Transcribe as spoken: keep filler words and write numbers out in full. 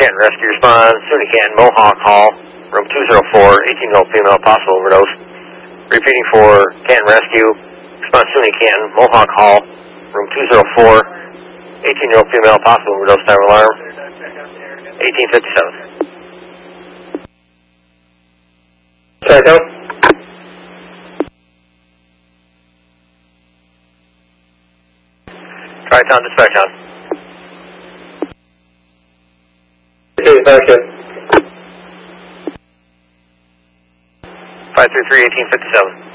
Canton Rescue, respond soon as you can, Mohawk Hall, room two oh four, eighteen-year-old female, possible overdose. Repeating for Canton Rescue, respond soon as you can, Mohawk Hall, room two oh four, eighteen-year-old female, possible overdose, time alarm, eighteen fifty-seven. Tri-Town. Tri-Town, dispatch on. Okay, fire shift. five three three, eighteen fifty-seven.